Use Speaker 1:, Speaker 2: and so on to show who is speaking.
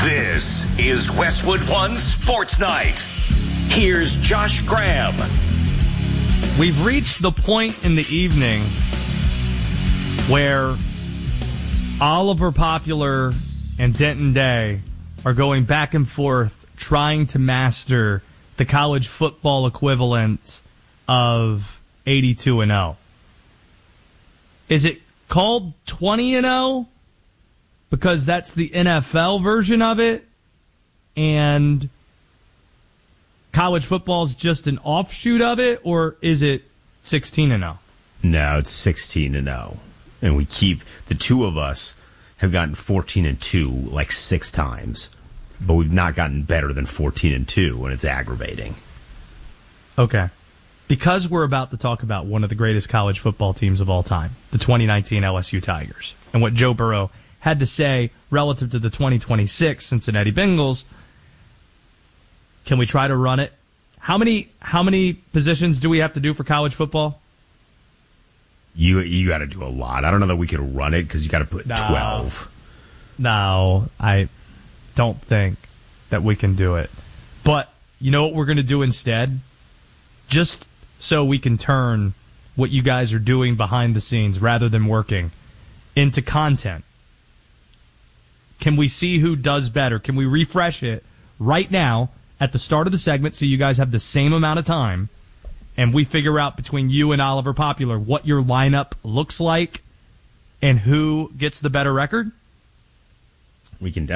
Speaker 1: This is Westwood One Sports Night. Here's Josh Graham.
Speaker 2: We've reached the point in the evening where Oliver Popular and Denton Day are going back and forth trying to master the college football equivalent of 82-0. Is it called 20-0? Because that's the NFL version of it, and college football is just an offshoot of it, or is it 16-0?
Speaker 3: No, it's 16-0. And the two of us have gotten 14-2 like 6 times, but we've not gotten better than 14-2, and it's aggravating.
Speaker 2: Okay. Because we're about to talk about one of the greatest college football teams of all time, the 2019 LSU Tigers, and what Joe Burrow had to say relative to the 2026 Cincinnati Bengals, can we try to run it? How many positions do we have to do for college football?
Speaker 3: You got to do a lot. I don't know that we could run it because you got to put 12.
Speaker 2: No, I don't think that we can do it. But you know what we're going to do instead? Just so we can turn what you guys are doing behind the scenes rather than working into content. Can we see who does better? Can we refresh it right now at the start of the segment so you guys have the same amount of time, and we figure out between you and Oliver Popular what your lineup looks like and who gets the better record?
Speaker 3: We can